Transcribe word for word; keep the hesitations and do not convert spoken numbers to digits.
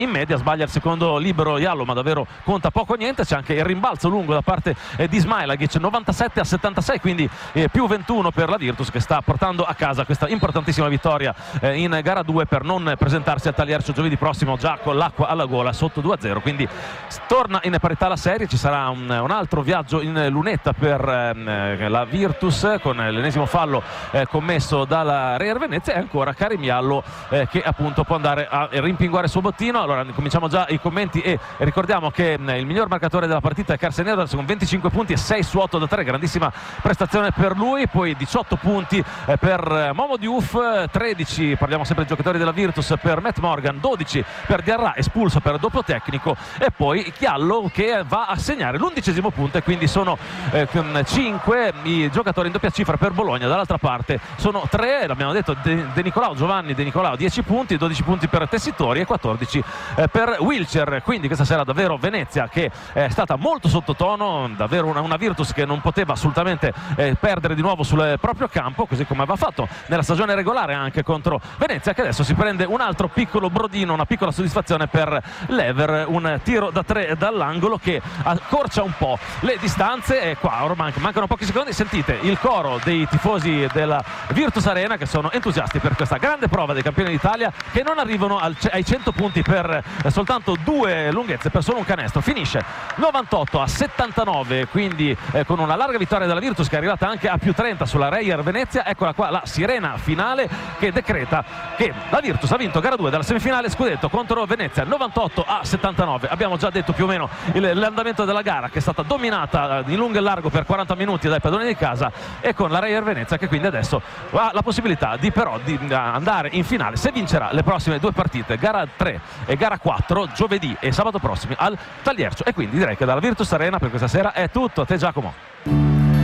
in media, sbaglia il secondo libero Jallow, ma davvero conta poco o niente. C'è anche il rimbalzo lungo da parte eh, di Smailagic, novantasette a settantasei, quindi eh, più ventuno per la Virtus, che sta portando a casa questa importantissima vittoria eh, in gara due per non presentarsi al Taliercio giovedì prossimo già con l'acqua alla gola sotto due a zero. Quindi torna in parità la serie, ci sarà un, un altro viaggio in lunetta per eh, la Virtus con l'ennesimo fallo eh, commesso dalla Reyer Venezia, e ancora Karim Jallow eh, che appunto può andare a rimpinguare il suo bottino. Allora cominciamo già i commenti e ricordiamo che eh, il miglior marcatore della partita è Carsen Edwards con venticinque punti e sei su otto da tre, grandissima prestazione per lui. Poi diciotto punti eh, per eh, Momo Diouf, tredici, parliamo sempre dei giocatori della Virtus, per Matt Morgan, dodici per Diarra, espulso per doppio tecnico, e poi Jallow che va a segnare l'undicesimo punto, e quindi sono eh, cinque i giocatori in doppia cifra per Bologna. Dall'altra parte sono tre, l'abbiamo detto, De, De Nicolao, Giovanni De Nicolao dieci punti, dodici punti per Tessitori e quattordici eh, per Wilcher. Quindi questa sera davvero Venezia che è stata molto sottotono, davvero una, una Virtus che non poteva assolutamente eh, perdere di nuovo sul proprio campo, così come aveva fatto nella stagione regolare anche contro Venezia, che adesso si prende un altro piccolo brodino, una piccola soddisfazione per Lever, un tiro da tre dall'angolo che accorcia un po' le distanze. E qua ormai mancano pochi secondi, sentite il coro dei tifosi della Virtus Arena che sono entusiasti per questa grande prova dei campioni d'Italia, che non arrivano al, ai cento punti per eh, soltanto due lunghezze, per solo un canestro. Finisce novantotto a settantanove, quindi eh, con una larga vittoria della Virtus, che è arrivata anche a più trenta sulla Reyer Venezia. Eccola qua la sirena finale che decreta che la Virtus ha vinto gara due della semifinale scudetto contro Venezia, novantotto a settantanove. Abbiamo già detto più o meno il, l'andamento della gara, che è stata dominata in lungo e largo per quaranta minuti dai padroni di casa, e con la Reyer Venezia che quindi adesso ha la possibilità di però di andare in finale se vincerà le prossime due partite, gara tre e gara quattro, giovedì e sabato prossimi al Taliercio. E quindi direi che dalla Virtus Arena per questa sera è tutto. A te Giacomo.